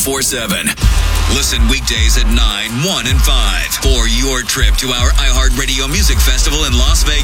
24/7. Listen weekdays at 9, 1, and 5 for your trip to our iHeartRadio Music Festival in Las Vegas.